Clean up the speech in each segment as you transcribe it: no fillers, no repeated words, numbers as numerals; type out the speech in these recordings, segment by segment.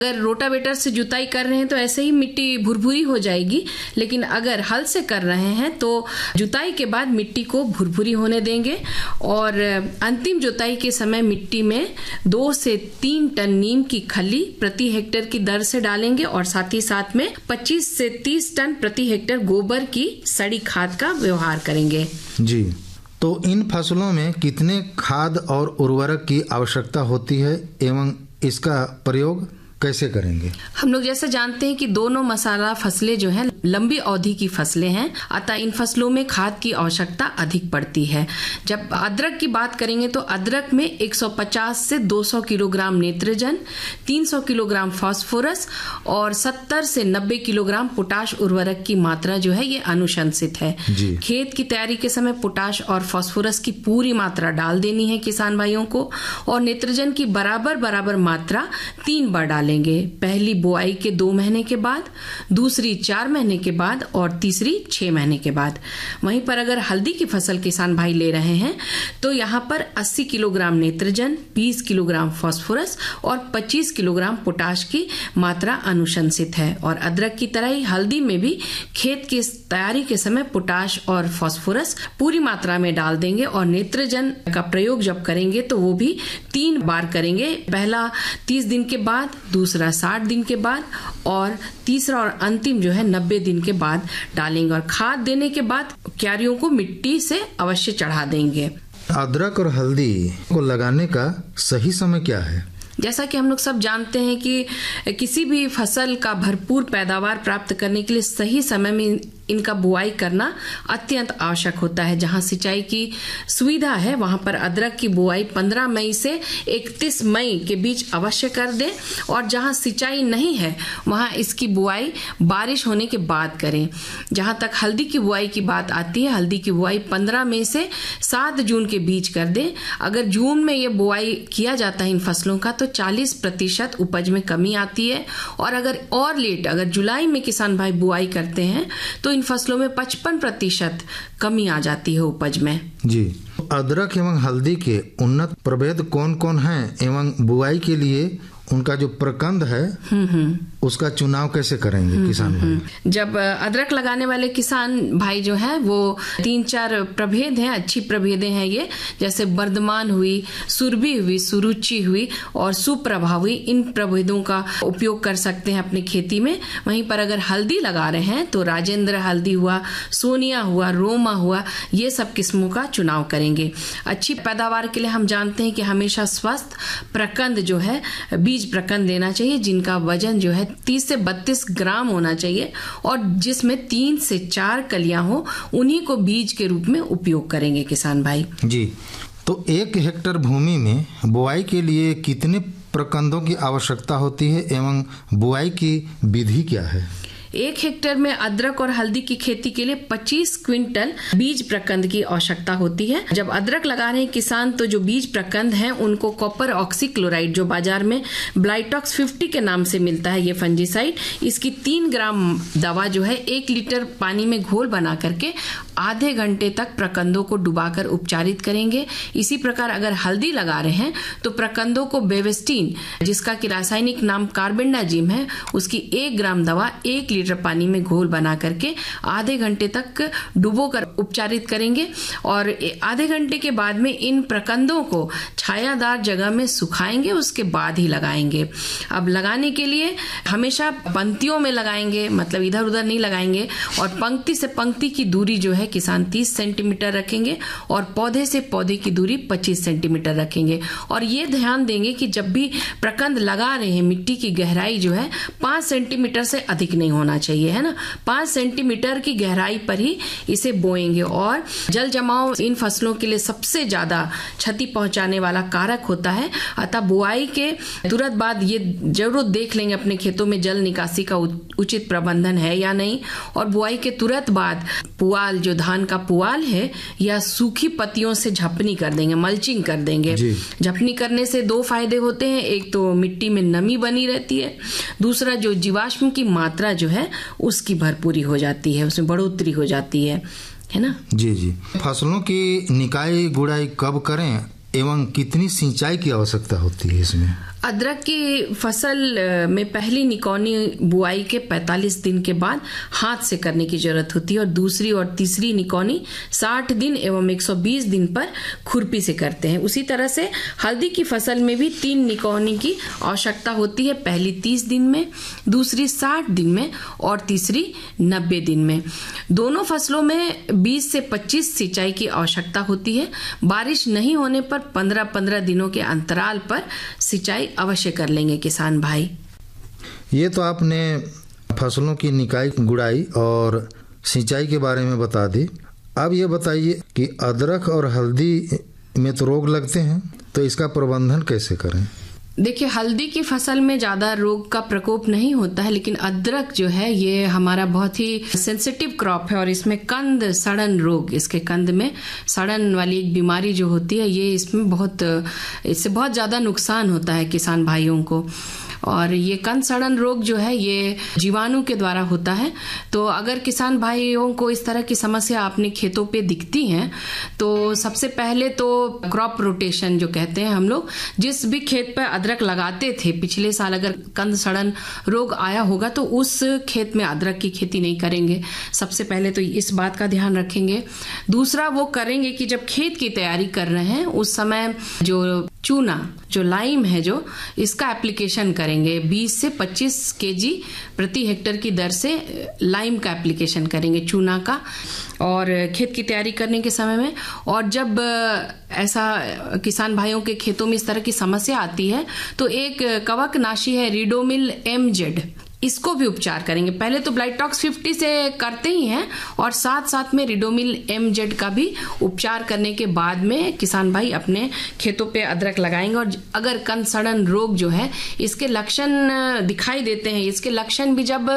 अगर रोटावेटर से जुताई कर रहे हैं तो ऐसे ही मिट्टी भुरभुरी हो जाएगी, लेकिन अगर हल से कर रहे हैं तो जुताई के बाद मिट्टी को भुरभुरी होने देंगे और अंतिम जुताई के समय मिट्टी में 2 से 3 टन नीम की खली प्रति हेक्टेयर की दर से डालेंगे और साथ ही साथ में 25 से 30 टन प्रति हेक्टेयर गोबर की सड़ी खाद का व्यवहार करेंगे। जी, तो इन फसलों में कितने खाद और उर्वरक की आवश्यकता होती है एवं इसका प्रयोग कैसे करेंगे? हम लोग जैसे जानते हैं कि दोनों मसाला फसलें जो हैं लंबी अवधि की फसलें हैं, अतः इन फसलों में खाद की आवश्यकता अधिक पड़ती है। जब अदरक की बात करेंगे तो अदरक में 150 से 200 किलोग्राम नेत्रजन, 300 किलोग्राम फास्फोरस और 70 से 90 किलोग्राम पोटाश उर्वरक की मात्रा जो है ये अनुशंसित है। खेत की तैयारी के समय पोटाश और फास्फोरस की पूरी मात्रा डाल देनी है किसान भाइयों को और नेत्रजन की बराबर मात्रा 3 बार डालें। पहली बुआई के 2 महीने के बाद, दूसरी 4 महीने के बाद और तीसरी 6 महीने के बाद। वहीं पर अगर हल्दी की फसल किसान भाई ले रहे हैं तो यहाँ पर 80 किलोग्राम नेत्रजन, 20 किलोग्राम फास्फोरस और 25 किलोग्राम पोटाश की मात्रा अनुशंसित है। और अदरक की तरह ही हल्दी में भी खेत की तैयारी के समय पोटाश और फास्फोरस पूरी मात्रा में डाल देंगे और नेत्रजन का प्रयोग जब करेंगे तो वो भी 3 बार करेंगे। पहला 30 दिन के बाद, दूसरा 60 दिन के बाद और तीसरा और अंतिम जो है 90 दिन के बाद डालेंगे। और खाद देने के बाद क्यारियों को मिट्टी से अवश्य चढ़ा देंगे। अदरक और हल्दी को लगाने का सही समय क्या है? जैसा कि हम लोग सब जानते हैं कि किसी भी फसल का भरपूर पैदावार प्राप्त करने के लिए सही समय में इनका बुआई करना अत्यंत आवश्यक होता है। जहां सिंचाई की सुविधा है वहां पर अदरक की बुआई 15 मई से 31 मई के बीच अवश्य कर दें और जहां सिंचाई नहीं है वहां इसकी बुआई बारिश होने के बाद करें। जहां तक हल्दी की बुआई की बात आती है, हल्दी की बुआई 15 मई से 7 जून के बीच कर दें। अगर जून में ये बुआई किया जाता है इन फसलों का तो 40% उपज में कमी आती है और अगर और लेट अगर जुलाई में किसान भाई बुआई करते हैं तो इन फसलों में 55% कमी आ जाती है उपज में। जी, अदरक एवं हल्दी के उन्नत प्रभेद कौन कौन हैं एवं बुआई के लिए उनका जो प्रकंद है उसका चुनाव कैसे करेंगे किसान भाई? जब अदरक लगाने वाले किसान भाई जो हैं वो 3-4 प्रभेद हैं, अच्छी प्रभेदें हैं ये, जैसे वर्धमान हुई, सुरभि हुई, सुरुचि हुई और सुप्रभा हुई। इन प्रभेदों का उपयोग कर सकते हैं अपनी खेती में। वहीं पर अगर हल्दी लगा रहे हैं तो राजेंद्र हल्दी हुआ, सोनिया हुआ, रोमा हुआ, ये सब किस्मों का चुनाव करेंगे। अच्छी पैदावार के लिए हम जानते हैं कि हमेशा स्वस्थ प्रकंद जो है बीज प्रकंद लेना चाहिए जिनका वजन जो है 30 से 32 ग्राम होना चाहिए और जिसमें 3 से 4 कलियां हो, उन्हीं को बीज के रूप में उपयोग करेंगे किसान भाई। जी, तो 1 हेक्टेयर भूमि में बुआई के लिए कितने प्रकंदों की आवश्यकता होती है एवं बुआई की विधि क्या है? 1 हेक्टेयर में अदरक और हल्दी की खेती के लिए 25 क्विंटल बीज प्रकंद की आवश्यकता होती है। जब अदरक लगा रहे हैं किसान तो जो बीज प्रकंद हैं उनको कॉपर ऑक्सीक्लोराइड जो बाजार में ब्लाइटॉक्स 50 के नाम से मिलता है, ये फंजीसाइड, इसकी 3 ग्राम दवा जो है 1 लीटर पानी में घोल बना करके आधे घंटे तक प्रकंदों को डुबाकर उपचारित करेंगे। इसी प्रकार अगर हल्दी लगा रहे हैं तो प्रकंदों को बेवेस्टीन, जिसका कि रासायनिक नाम कार्बेंडाजिम है, उसकी 1 ग्राम दवा 1 लीटर पानी में घोल बना करके आधे घंटे तक डुबोकर उपचारित करेंगे और आधे घंटे के बाद में इन प्रकंदों को छायादार जगह में सुखाएंगे, उसके बाद ही लगाएंगे। अब लगाने के लिए हमेशा पंक्तियों में लगाएंगे, मतलब इधर उधर नहीं लगाएंगे और पंक्ति से पंक्ति की दूरी जो है किसान 30 सेंटीमीटर रखेंगे और पौधे से पौधे की दूरी 25 सेंटीमीटर रखेंगे। और ये ध्यान देंगे कि जब भी प्रकंद लगा रहे हैं मिट्टी की गहराई जो है 5 सेंटीमीटर से अधिक नहीं होना चाहिए, है ना। 5 सेंटीमीटर की गहराई पर ही इसे बोएंगे। और जल जमाव इन फसलों के लिए सबसे ज्यादा क्षति पहुंचाने वाला कारक होता है, अतः बुआई के तुरंत बाद ये जरूर देख लेंगे अपने खेतों में जल निकासी का उचित प्रबंधन है या नहीं। और बुआई के तुरंत बाद पुआल, जो धान का पुआल है, या सूखी पत्तियों से झपनी कर देंगे, मल्चिंग कर देंगे। झपनी करने से 2 फायदे होते हैं, एक तो मिट्टी में नमी बनी रहती है, दूसरा जो जीवाश्म की मात्रा जो है उसकी भरपूरी हो जाती है, उसमें बढ़ोतरी हो जाती है ना। जी जी। फसलों की निकाई गुड़ाई कब करें एवं कितनी सिंचाई की आवश्यकता होती है इसमें? अदरक की फसल में पहली निकौनी बुआई के 45 दिन के बाद हाथ से करने की जरूरत होती है और दूसरी और तीसरी निकौनी 60 दिन एवं 120 दिन पर खुरपी से करते हैं। उसी तरह से हल्दी की फसल में भी 3 निकौनी की आवश्यकता होती है, पहली 30 दिन में, दूसरी 60 दिन में और तीसरी 90 दिन में। दोनों फसलों में 20 से 25 सिंचाई की आवश्यकता होती है। बारिश नहीं होने पर 15-15 दिनों के अंतराल पर सिंचाई अवश्य कर लेंगे किसान भाई। ये तो आपने फसलों की निकाई, गुड़ाई और सिंचाई के बारे में बता दी। अब ये बताइए कि अदरक और हल्दी में तो रोग लगते हैं, तो इसका प्रबंधन कैसे करें? देखिए, हल्दी की फसल में ज्यादा रोग का प्रकोप नहीं होता है, लेकिन अदरक जो है ये हमारा बहुत ही सेंसिटिव क्रॉप है और इसमें कंद सड़न रोग, इसके कंद में सड़न वाली एक बीमारी जो होती है, ये इसमें इससे बहुत ज्यादा नुकसान होता है किसान भाइयों को। और ये कंद सड़न रोग जो है ये जीवाणु के द्वारा होता है। तो अगर किसान भाइयों को इस तरह की समस्या अपने खेतों पे दिखती है तो सबसे पहले तो क्रॉप रोटेशन जो कहते हैं हम लोग, जिस भी खेत पर अदरक लगाते थे पिछले साल अगर कंद सड़न रोग आया होगा तो उस खेत में अदरक की खेती नहीं करेंगे। सबसे पहले तो इस बात का ध्यान रखेंगे। दूसरा वो करेंगे कि जब खेत की तैयारी कर रहे हैं उस समय जो चूना, जो लाइम है, जो इसका एप्लीकेशन करेंगे। 20 से 25 केजी प्रति हेक्टेयर की दर से लाइम का एप्लीकेशन करेंगे, चूना का, और खेत की तैयारी करने के समय में। और जब ऐसा किसान भाइयों के खेतों में इस तरह की समस्या आती है तो एक कवकनाशी है रिडोमिल MZ, इसको भी उपचार करेंगे। पहले तो ब्लाइटॉक्स 50 से करते ही हैं और साथ साथ में रिडोमिल MZ का भी उपचार करने के बाद में किसान भाई अपने खेतों पे अदरक लगाएंगे। और अगर कंद सड़न रोग जो है इसके लक्षण दिखाई देते हैं, इसके लक्षण भी जब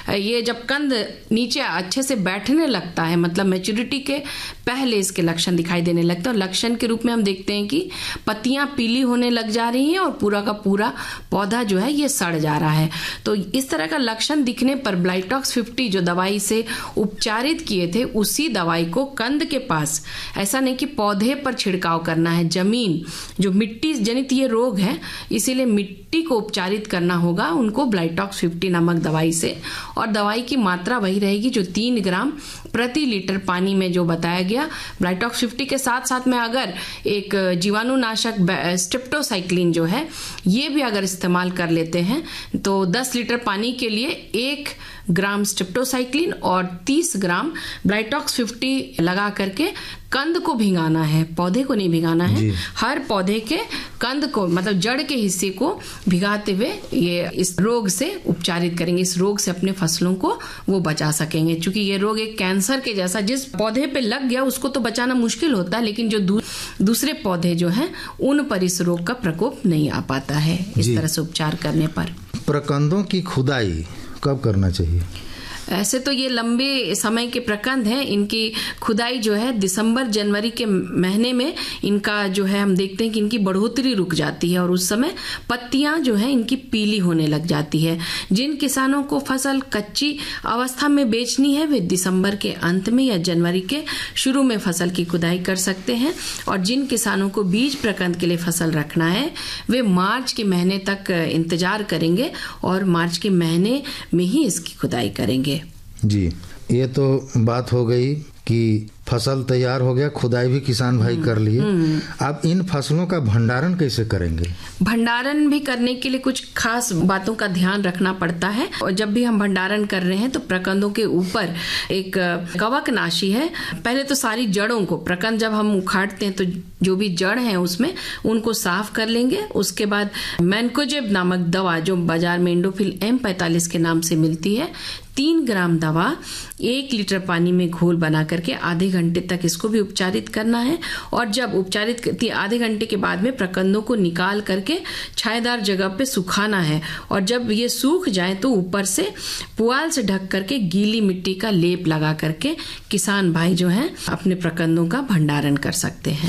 कंद नीचे अच्छे से बैठने लगता है, मतलब मैच्योरिटी के पहले इसके लक्षण दिखाई देने लगते हैं। और लक्षण के रूप में हम देखते हैं कि पत्तियां पीली होने लग जा रही हैं और पूरा का पूरा पौधा जो है ये सड़ जा रहा है। तो इस तरह का लक्षण दिखने पर ब्लाइटॉक्स 50 जो दवाई से उपचारित किए थे उसी दवाई को कंद के पास, ऐसा नहीं कि पौधे पर छिड़काव करना है, जमीन जो मिट्टी जनित ये रोग है इसीलिए मिट्टी को उपचारित करना होगा उनको ब्लाइटॉक्स 50 नामक दवाई से। और दवाई की मात्रा वही रहेगी जो 3 ग्राम प्रति लीटर पानी में जो बताया गया। ब्लाइटॉक्स 50 के साथ साथ में अगर एक जीवाणुनाशक स्ट्रेप्टोसाइक्लिन जो है ये भी अगर इस्तेमाल कर लेते हैं तो 10 लीटर पानी के लिए 1 ग्राम स्ट्रेप्टोसाइक्लिन और 30 ग्राम ब्लाइटॉक्स 50 लगा करके कंद को भिगाना है, पौधे को नहीं भिगाना है। हर पौधे के कंद को, मतलब जड़ के हिस्से को भिगाते हुए ये इस रोग से उपचारित करेंगे। इस रोग से अपने फसलों को वो बचा सकेंगे, क्योंकि ये रोग एक कैंसर के जैसा, जिस पौधे पे लग गया उसको तो बचाना मुश्किल होता है, लेकिन जो दूसरे पौधे जो हैं उन पर इस रोग का प्रकोप नहीं आ पाता है इस तरह से उपचार करने पर। प्रकंदों की खुदाई कब करना चाहिए? ऐसे तो ये लंबे समय के प्रकंद हैं, इनकी खुदाई जो है दिसंबर जनवरी के महीने में इनका जो है हम देखते हैं कि इनकी बढ़ोतरी रुक जाती है और उस समय पत्तियां जो है इनकी पीली होने लग जाती है। जिन किसानों को फसल कच्ची अवस्था में बेचनी है वे दिसंबर के अंत में या जनवरी के शुरू में फसल की खुदाई कर सकते हैं। और जिन किसानों को बीज प्रकंद के लिए फसल रखना है वे मार्च के महीने तक इंतजार करेंगे और मार्च के महीने में ही इसकी खुदाई करेंगे। जी, ये तो बात हो गई कि फसल तैयार हो गया, खुदाई भी किसान भाई कर लिए। अब इन फसलों का भंडारण कैसे करेंगे? भंडारण भी करने के लिए कुछ खास बातों का ध्यान रखना पड़ता है। और जब भी हम भंडारण कर रहे हैं तो प्रकंदों के ऊपर एक कवकनाशी है। पहले तो सारी जड़ों को, प्रकंद जब हम उखाड़ते हैं तो जो भी जड़ है उसमें उनको साफ कर लेंगे। उसके बाद मैनकोजेब नामक दवा जो बाजार में इंडोफिल M45 के नाम से मिलती है, 3 ग्राम दवा 1 लीटर पानी में घोल बना करके आधे घंटे तक इसको भी उपचारित करना है। और जब उपचारित आधे घंटे के बाद में प्रकंदों को निकाल करके छायादार जगह पे सुखाना है। और जब ये सूख जाए तो ऊपर से पुआल से ढक करके गीली मिट्टी का लेप लगा करके किसान भाई जो हैं अपने प्रकंदों का भंडारण कर सकते हैं।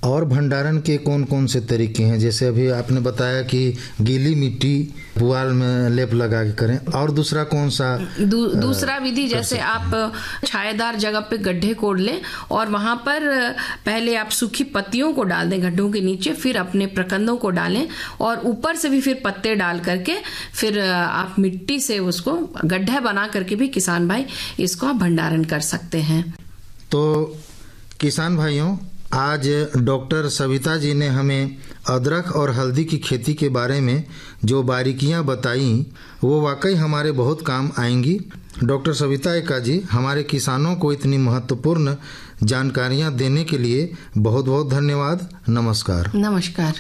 और भंडारण के कौन कौन से तरीके हैं? जैसे अभी आपने बताया कि गीली मिट्टी पुआल में लेप लगा के करें, और दूसरा कौन सा? दूसरा विधि जैसे आप छायादार जगह पे गड्ढे कोड़ लें और वहां पर पहले आप सूखी पत्तियों को डाल दें गड्ढों के नीचे, फिर अपने प्रकंदों को डालें और ऊपर से भी फिर पत्ते डाल करके फिर आप मिट्टी से उसको गड्ढा बना करके भी किसान भाई इसको आप भंडारण कर सकते हैं। तो किसान भाइयों, आज डॉक्टर सविता जी ने हमें अदरक और हल्दी की खेती के बारे में जो बारीकियां बताई वो वाकई हमारे बहुत काम आएंगी। डॉक्टर सविता एका जी, हमारे किसानों को इतनी महत्वपूर्ण जानकारियां देने के लिए बहुत बहुत धन्यवाद। नमस्कार। नमस्कार।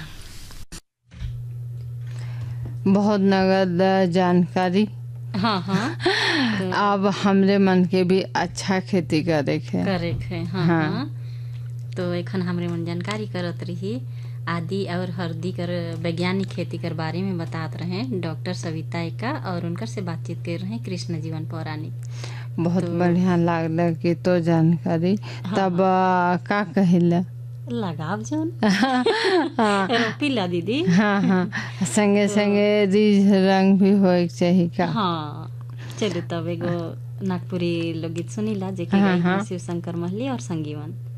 बहुत नगद जानकारी। हाँ हाँ। अब हमरे मन के भी अच्छा खेती करे है। हाँ। तो एखन हमरे मन जानकारी करत रही आदि और हल्दी कर वैज्ञानिक खेती कर बारे में बताते रहे डॉक्टर सविता एका, और उनकर से बातचीत कर रहे कृष्ण जीवन पौराणिक। बहुत बढ़िया लागला कि तो जानकारी। तब का कहिला लगाव जोन रोपीला दीदी। हाँ, संगे संगे रीझ रंग भी होए चाहिए का। हाँ, चलो तब एगो नागपुरी लोकगीत सुनीला जेके शिव शंकर महली और संगीवन।